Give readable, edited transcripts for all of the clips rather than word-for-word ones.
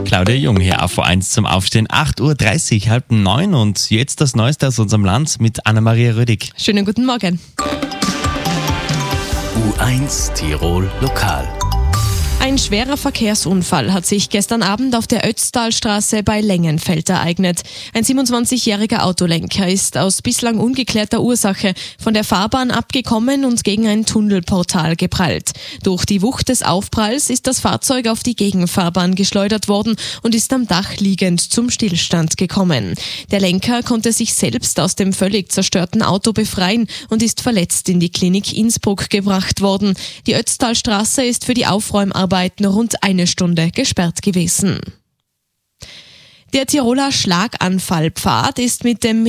Claudia Jung hier auf V1 zum Aufstehen. 8.30 Uhr, 8:30 und jetzt das Neueste aus unserem Land mit Anna-Maria Rödig. Schönen guten Morgen. U1 Tirol Lokal. Ein schwerer Verkehrsunfall hat sich gestern Abend auf der Ötztalstraße bei Lengenfeld ereignet. Ein 27-jähriger Autolenker ist aus bislang ungeklärter Ursache von der Fahrbahn abgekommen und gegen ein Tunnelportal geprallt. Durch die Wucht des Aufpralls ist das Fahrzeug auf die Gegenfahrbahn geschleudert worden und ist am Dach liegend zum Stillstand gekommen. Der Lenker konnte sich selbst aus dem völlig zerstörten Auto befreien und ist verletzt in die Klinik Innsbruck gebracht worden. Die Ötztalstraße ist für die Aufräumarbeiten rund eine Stunde gesperrt gewesen. Der Tiroler Schlaganfallpfad ist mit dem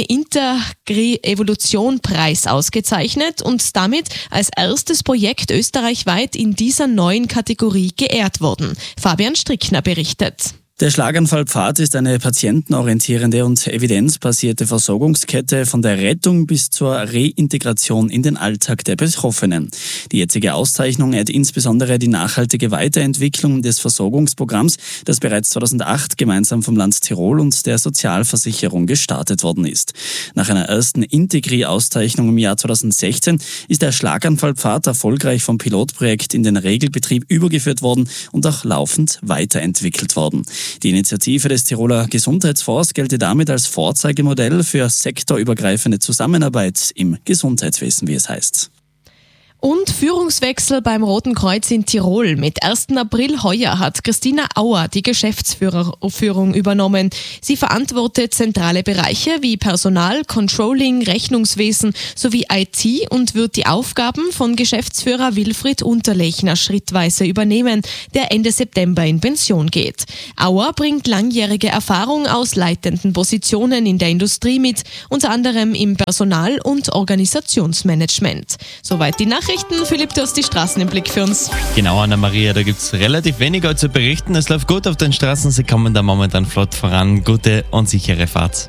Integri-Evolution-Preis ausgezeichnet und damit als erstes Projekt österreichweit in dieser neuen Kategorie geehrt worden. Fabian Strickner berichtet. Der Schlaganfallpfad ist eine patientenorientierende und evidenzbasierte Versorgungskette von der Rettung bis zur Reintegration in den Alltag der Betroffenen. Die jetzige Auszeichnung ehrt insbesondere die nachhaltige Weiterentwicklung des Versorgungsprogramms, das bereits 2008 gemeinsam vom Land Tirol und der Sozialversicherung gestartet worden ist. Nach einer ersten Integri-Auszeichnung im Jahr 2016 ist der Schlaganfallpfad erfolgreich vom Pilotprojekt in den Regelbetrieb übergeführt worden und auch laufend weiterentwickelt worden. Die Initiative des Tiroler Gesundheitsfonds gelte damit als Vorzeigemodell für sektorübergreifende Zusammenarbeit im Gesundheitswesen, wie es heißt. Und Führungswechsel beim Roten Kreuz in Tirol. Mit 1. April heuer hat Christina Auer die Geschäftsführung übernommen. Sie verantwortet zentrale Bereiche wie Personal, Controlling, Rechnungswesen sowie IT und wird die Aufgaben von Geschäftsführer Wilfried Unterlechner schrittweise übernehmen, der Ende September in Pension geht. Auer bringt langjährige Erfahrung aus leitenden Positionen in der Industrie mit, unter anderem im Personal- und Organisationsmanagement. Soweit die Nachrichten. Philipp, du hast die Straßen im Blick für uns. Genau, Anna-Maria, da gibt es relativ weniger zu berichten. Es läuft gut auf den Straßen, sie kommen da momentan flott voran. Gute und sichere Fahrt.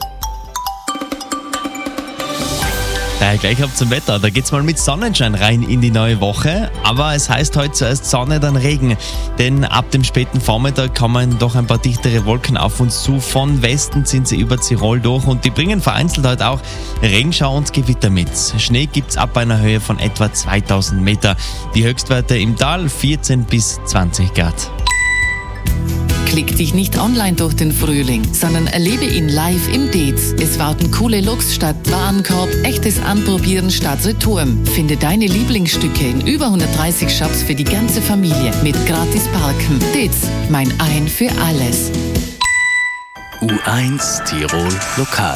Daher gleich ab zum Wetter. Da geht's mal mit Sonnenschein rein in die neue Woche. Aber es heißt heute zuerst Sonne, dann Regen. Denn ab dem späten Vormittag kommen doch ein paar dichtere Wolken auf uns zu. Von Westen sind sie über Tirol durch und die bringen vereinzelt heute auch Regenschau und Gewitter mit. Schnee gibt's ab einer Höhe von etwa 2000 Meter. Die Höchstwerte im Tal 14 bis 20 Grad. Klick dich nicht online durch den Frühling, sondern erlebe ihn live im Dez. Es warten coole Looks statt Warenkorb, echtes Anprobieren statt Return. Finde deine Lieblingsstücke in über 130 Shops für die ganze Familie mit gratis Parken. Dez, mein Ein für alles. U1 Tirol Lokal.